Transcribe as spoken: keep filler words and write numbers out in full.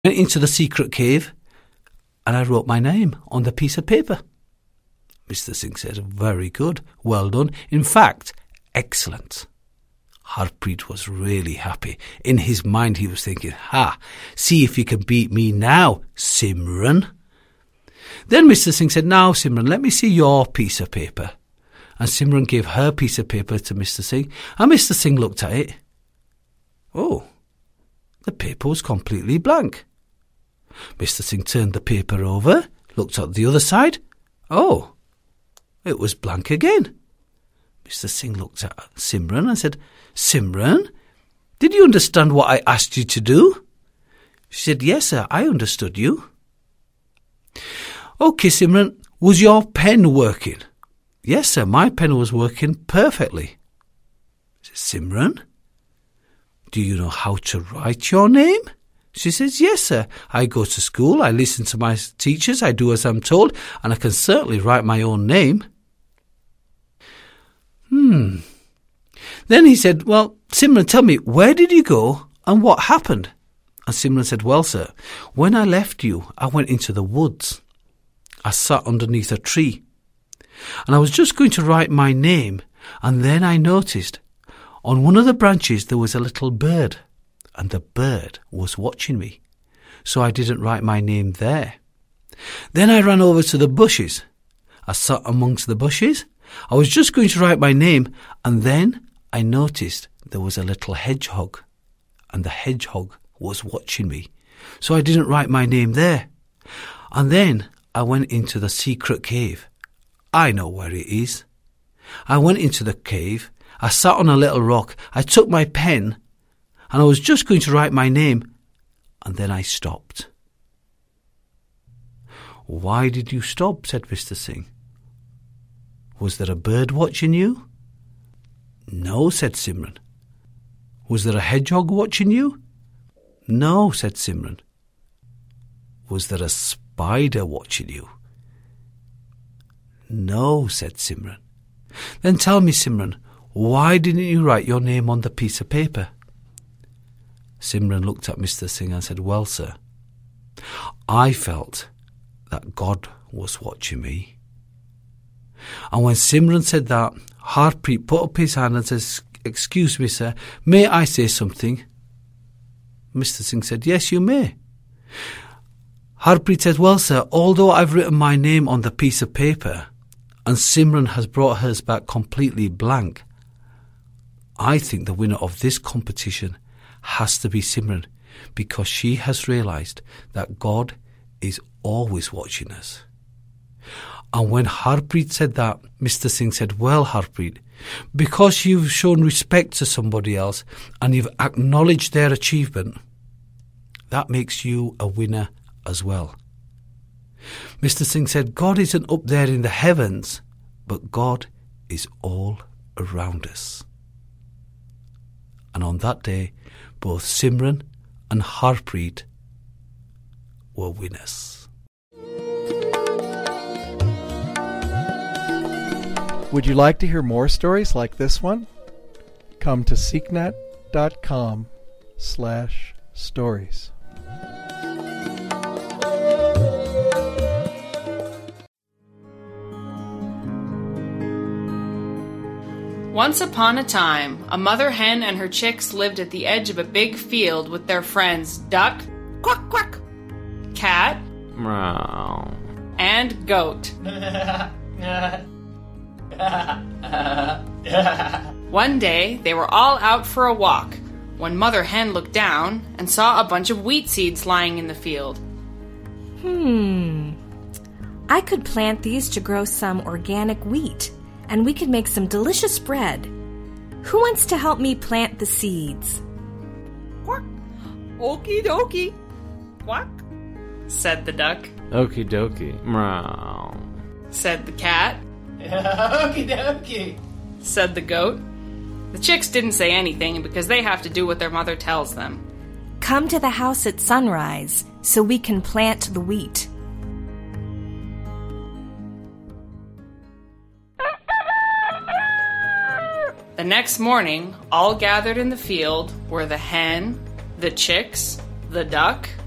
went into the secret cave and I wrote my name on the piece of paper. Mister Singh said, very good, well done. In fact, excellent. Harpreet was really happy. In his mind he was thinking, ha, see if you can beat me now, Simran. Then Mister Singh said, now Simran, let me see your piece of paper. And Simran gave her piece of paper to Mister Singh, and Mister Singh looked at it. Oh, the paper was completely blank. Mister Singh turned the paper over, looked at the other side. Oh, it was blank again. Mister Singh looked at Simran and said, Simran, did you understand what I asked you to do? She said, yes, sir, I understood you. OK, Simran, was your pen working? Yes, sir, my pen was working perfectly. She said, Simran, do you know how to write your name? She says, yes, sir, I go to school, I listen to my teachers, I do as I'm told, and I can certainly write my own name. Hmm. Then he said, well, Simran, tell me, where did you go and what happened? And Simran said, well, sir, when I left you, I went into the woods. I sat underneath a tree. And I was just going to write my name, and then I noticed on one of the branches there was a little bird, and the bird was watching me. So I didn't write my name there. Then I ran over to the bushes. I sat amongst the bushes. I was just going to write my name, and then I noticed there was a little hedgehog, and the hedgehog was watching me. So I didn't write my name there. And then I went into the secret cave. I know where it is. I went into the cave. I sat on a little rock. I took my pen, and I was just going to write my name, and then I stopped. Why did you stop? Said Mister Singh. Was there a bird watching you? No, said Simran. Was there a hedgehog watching you? No, said Simran. Was there a spider watching you? No, said Simran. Then tell me, Simran, why didn't you write your name on the piece of paper? Simran looked at Mister Singh and said, well, sir, I felt that God was watching me. And when Simran said that, Harpreet put up his hand and says, excuse me, sir, may I say something? Mister Singh said, yes, you may. Harpreet said, well, sir, although I've written my name on the piece of paper and Simran has brought hers back completely blank, I think the winner of this competition has to be Simran, because she has realised that God is always watching us. And when Harpreet said that, Mister Singh said, well, Harpreet, because you've shown respect to somebody else and you've acknowledged their achievement, that makes you a winner as well. Mister Singh said, God isn't up there in the heavens, but God is all around us. And on that day, both Simran and Harpreet were winners. Would you like to hear more stories like this one? Come to seeknet.com slash stories. Once upon a time, a mother hen and her chicks lived at the edge of a big field with their friends duck, quack quack, cat, meow, and goat. One day, they were all out for a walk when Mother Hen looked down and saw a bunch of wheat seeds lying in the field. Hmm. I could plant these to grow some organic wheat, and we could make some delicious bread. Who wants to help me plant the seeds? Quack. Okie dokie. Quack, said the duck. Okie dokie. Meow, said the cat. Okie dokie, said the goat. The chicks didn't say anything because they have to do what their mother tells them. Come to the house at sunrise so we can plant the wheat. The next morning, all gathered in the field were the hen, the chicks, the duck,